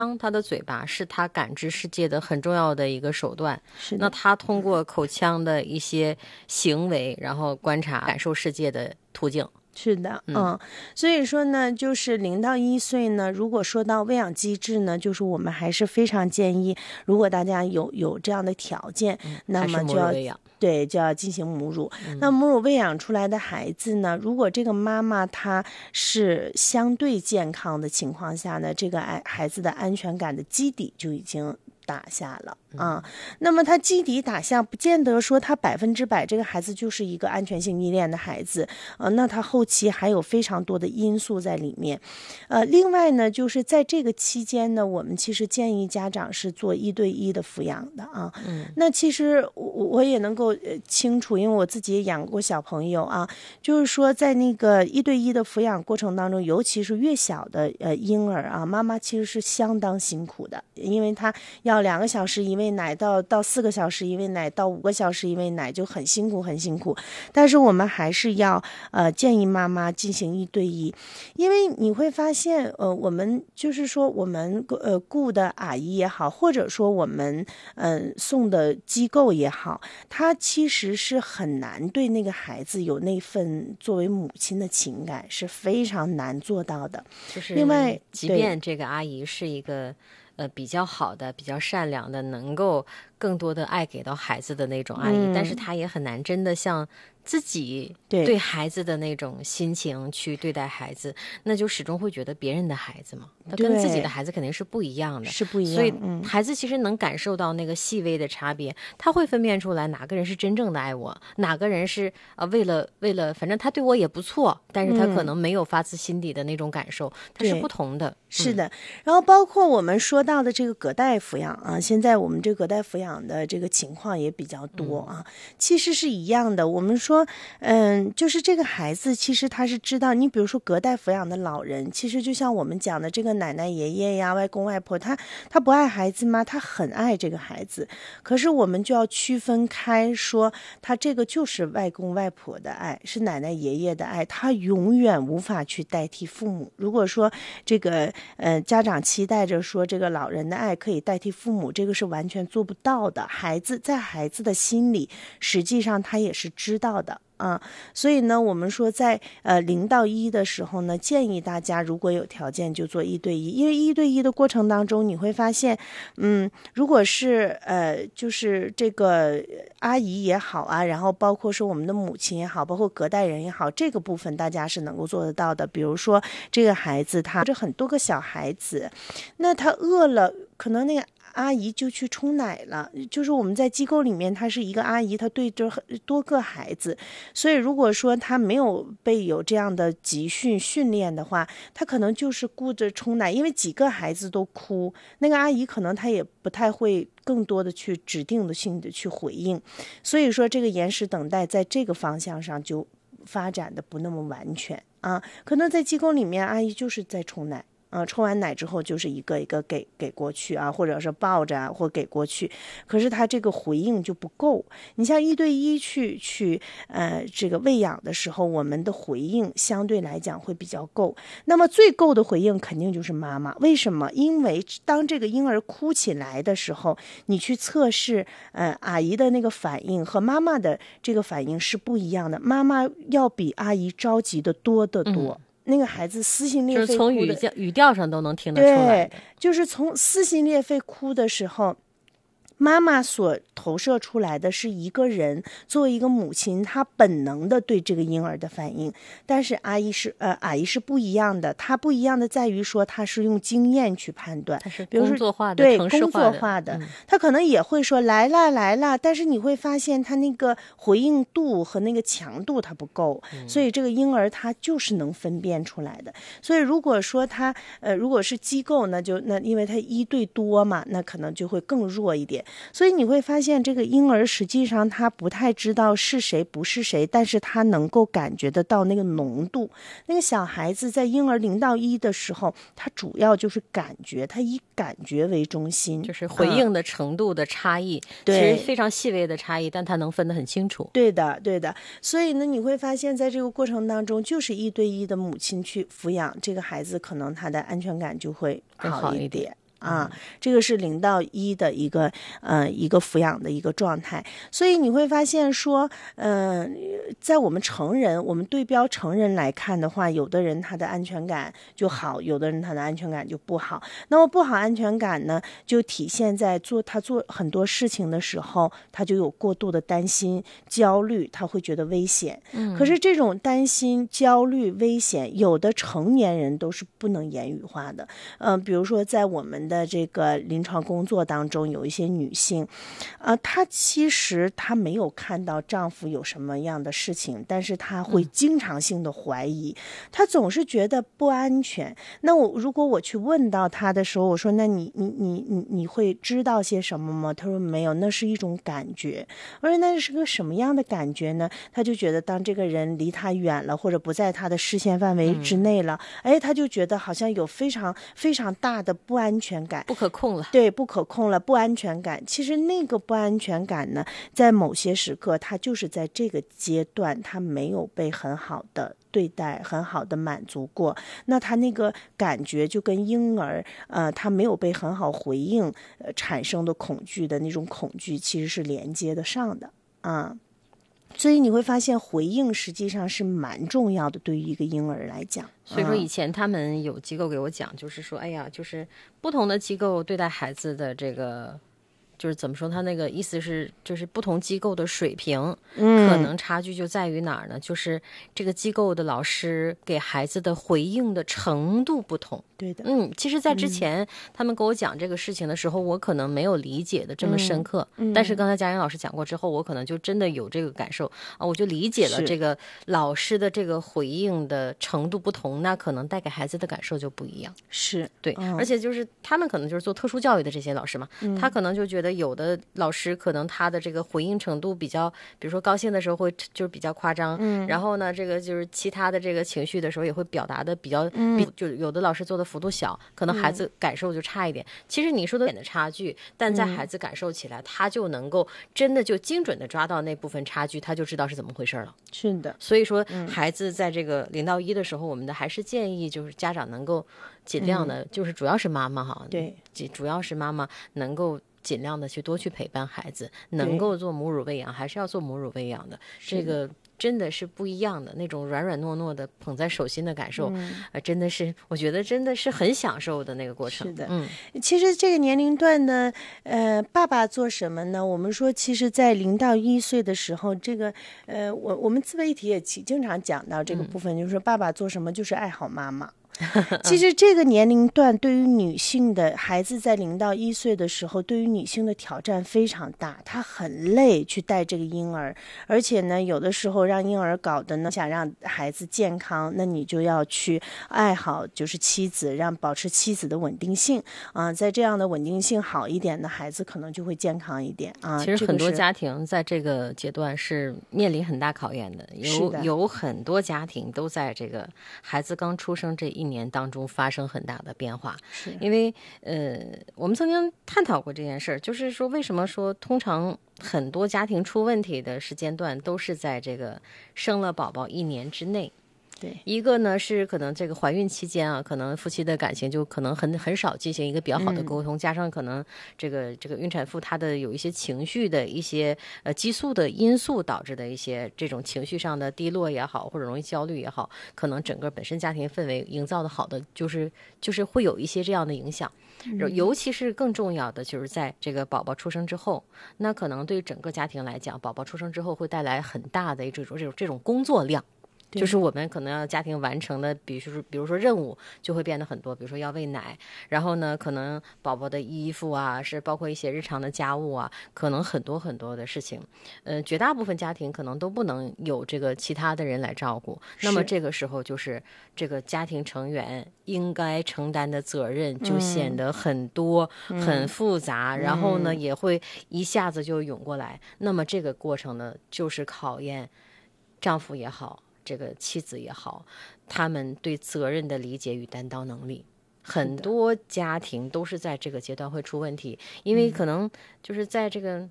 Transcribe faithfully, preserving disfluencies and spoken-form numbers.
他的嘴巴是他感知世界的很重要的一个手段， 是的， 那他通过口腔的一些行为，然后观察感受世界的途径。 是的，嗯，所以说呢，就是零到一岁呢，如果说到喂养机制呢，就是我们还是非常建议，如果大家有有这样的条件， 嗯、 那么就要喂养。 对，就要进行母乳。嗯、那母乳喂养出来的孩子呢，如果这个妈妈她是相对健康的情况下呢，这个孩孩子的安全感的基底就已经打下了啊、嗯。那么他基底打下，不见得说他百分之百这个孩子就是一个安全性依恋的孩子，呃，那他后期还有非常多的因素在里面。呃，另外呢，就是在这个期间呢，我们其实建议家长是做一对一的抚养的啊。嗯，那其实我我也能够清楚，因为我自己也养过小朋友啊，就是说在那个一对一的抚养过程当中，尤其是越小的呃婴儿啊，妈妈其实是相当辛苦的，因为她要两个小时一喂奶到到四个小时一喂奶到五个小时一喂奶就很辛苦很辛苦，但是我们还是要呃建议妈妈进行一对一，因为你会发现呃我们就是说我们呃雇的阿姨也好，或者说我们嗯、呃、送的机构也好，它其实是很难对那个孩子有那份作为母亲的情感，是非常难做到的。 就是另外， 即便这个阿姨是一个呃比较好的、比较善良的，能够更多的爱给到孩子的那种阿姨，嗯、但是她也很难真的像自己对孩子的那种心情去对待孩子，那就始终会觉得别人的孩子嘛，他跟自己的孩子肯定是不一样的， 是不一样。 所以孩子其实能感受到那个细微的差别，他会分辨出来哪个人是真正的爱我，哪个人是呃为了为了，反正他对我也不错，但是他可能没有发自心底的那种感受，嗯、他是不同的。 是的，然后包括我们说到的这个隔代抚养啊，现在我们这个隔代抚养的这个情况也比较多啊，嗯、其实是一样的。我们说，嗯，就是这个孩子其实他是知道，你比如说隔代抚养的老人，其实就像我们讲的这个奶奶爷爷呀、外公外婆，他他不爱孩子吗？他很爱这个孩子，可是我们就要区分开说，他这个就是外公外婆的爱，是奶奶爷爷的爱，他永远无法去代替父母。如果说这个呃，家长期待着说这个老人的爱可以代替父母，这个是完全做不到的。孩子在孩子的心里，实际上他也是知道的啊。所以呢，我们说在呃零到一的时候呢，建议大家如果有条件就做一对一，因为一对一的过程当中，你会发现，嗯，如果是呃就是这个阿姨也好啊，然后包括说我们的母亲也好，包括隔代人也好，这个部分大家是能够做得到的。比如说这个孩子他这很多个小孩子，那他饿了，可能那个阿姨就去冲奶了，就是我们在机构里面，她是一个阿姨，她对着多个孩子，所以如果说她没有被有这样的集训训练的话，她可能就是顾着冲奶，因为几个孩子都哭，那个阿姨可能她也不太会更多的去指定的性的去回应，所以说这个延时等待在这个方向上就发展的不那么完全啊，可能在机构里面阿姨就是在冲奶。呃，冲完奶之后就是一个一个给给过去啊，或者是抱着啊，或给过去，可是他这个回应就不够。你像一对一去去呃这个喂养的时候，我们的回应相对来讲会比较够。那么最够的回应肯定就是妈妈，为什么？因为当这个婴儿哭起来的时候，你去测试呃阿姨的那个反应和妈妈的这个反应是不一样的，妈妈要比阿姨着急的多得多。嗯，那个孩子撕心裂肺哭的， 就是从语调语调上都能听得出来的。 对，就是从撕心裂肺哭的时候，妈妈所投射出来的是一个人作为一个母亲，她本能的对这个婴儿的反应。但是阿姨是呃阿姨是不一样的，她不一样的在于说她是用经验去判断， 她是工作化的， 对城市工作化的，她、嗯、可能也会说来啦来啦，但是你会发现她那个回应度和那个强度它不够，嗯、所以这个婴儿他就是能分辨出来的。所以如果说他呃如果是机构呢，就那因为他一对多嘛，那可能就会更弱一点。所以你会发现这个婴儿实际上他不太知道是谁不是谁，但是他能够感觉得到那个浓度。那个小孩子在婴儿零到一的时候，他主要就是感觉，他以感觉为中心， 就是回应的程度的差异、嗯、其实非常细微的差异，但他能分得很清楚。 对的对的，所以呢你会发现在这个过程当中，就是一对一的母亲去抚养这个孩子，可能他的安全感就会好一点。 啊，这个是零到一的一个呃一个抚养的一个状态，所以你会发现说，嗯、呃，在我们成人，我们对标成人来看的话，有的人他的安全感就好，有的人他的安全感就不好。那么不好安全感呢，就体现在做他做很多事情的时候，他就有过度的担心、焦虑，他会觉得危险。嗯，可是这种担心、焦虑、危险，有的成年人都是不能言语化的。嗯、呃，比如说在我们的这个临床工作当中，有一些女性，呃，她其实她没有看到丈夫有什么样的事情，但是她会经常性的怀疑，她总是觉得不安全。那我如果我去问到她的时候，我说那你你你你你会知道些什么吗？她说没有，那是一种感觉。我说那是个什么样的感觉呢？她就觉得当这个人离她远了，或者不在她的视线范围之内了，嗯、哎，她就觉得好像有非常非常大的不安全感， 不可控了。 对，不可控了，不安全感。其实那个不安全感呢，在某些时刻，他就是在这个阶段，他没有被很好的对待，很好的满足过。那他那个感觉就跟婴儿，呃，他没有被很好回应，呃，产生的恐惧的那种恐惧，其实是连接得上的啊。所以你会发现回应实际上是蛮重要的，对于一个婴儿来讲。 所以说以前他们有机构给我讲，就是说哎呀，就是不同的机构对待孩子的这个就是怎么说，他那个意思是就是不同机构的水平、嗯、可能差距就在于哪儿呢？就是这个机构的老师给孩子的回应的程度不同。 对的， 嗯，其实在之前、嗯、他们跟我讲这个事情的时候，我可能没有理解的这么深刻、嗯嗯、但是刚才佳颖老师讲过之后，我可能就真的有这个感受啊，我就理解了这个老师的这个回应的程度不同，那可能带给孩子的感受就不一样。 是对、嗯、而且就是他们可能就是做特殊教育的这些老师嘛、嗯、他可能就觉得有的老师可能他的这个回应程度比较，比如说高兴的时候会就是比较夸张、嗯、然后呢这个就是其他的这个情绪的时候也会表达的比较、嗯、比就有的老师做的幅度小，可能孩子感受就差一点、嗯、其实你说的点的差距，但在孩子感受起来、嗯、他就能够真的就精准的抓到那部分差距，他就知道是怎么回事了。 是的， 所以说孩子在这个零到一的时候、嗯、我们的还是建议就是家长能够尽量的、嗯、就是主要是妈妈哈， 对， 主要是妈妈能够尽量的去多去陪伴孩子，能够做母乳喂养还是要做母乳喂养的，这个真的是不一样的，那种软软糯糯的捧在手心的感受、嗯呃、真的是我觉得真的是很享受的那个过程。 是的，嗯，其实这个年龄段呢，呃，爸爸做什么呢？我们说其实在零到一岁的时候，这个呃，我我们自媒体也经常讲到这个部分、嗯、就是说爸爸做什么就是爱好妈妈。其实这个年龄段对于女性的孩子在零到一岁的时候，对于女性的挑战非常大，她很累去带这个婴儿，而且呢有的时候让婴儿搞的呢想让孩子健康，那你就要去爱好就是妻子，让保持妻子的稳定性啊、呃，在这样的稳定性好一点的孩子可能就会健康一点啊。 其实很多家庭在这个阶段是面临很大考验的，有的有很多家庭都在这个孩子刚出生这一年当中发生很大的变化。 是因为呃，我们曾经探讨过这件事儿，就是说为什么说通常很多家庭出问题的时间段都是在这个生了宝宝一年之内。 对， 一个呢是可能这个怀孕期间啊，可能夫妻的感情就可能很很少进行一个比较好的沟通、嗯、加上可能这个这个孕产妇她的有一些情绪的一些呃激素的因素导致的一些这种情绪上的低落也好，或者容易焦虑也好，可能整个本身家庭氛围营造的好的就是就是会有一些这样的影响、嗯、尤其是更重要的就是在这个宝宝出生之后，那可能对于整个家庭来讲，宝宝出生之后会带来很大的这种这种这种工作量，就是我们可能要家庭完成的，比如说比如说任务就会变得很多，比如说要喂奶，然后呢可能宝宝的衣服啊，是包括一些日常的家务啊，可能很多很多的事情，呃，绝大部分家庭可能都不能有这个其他的人来照顾，那么这个时候就是这个家庭成员应该承担的责任就显得很多、嗯、很复杂、嗯、然后呢也会一下子就涌过来、嗯、那么这个过程呢就是考验丈夫也好，这个妻子也好，他们对责任的理解与担当能力，很多家庭都是在这个阶段会出问题，因为可能就是在这个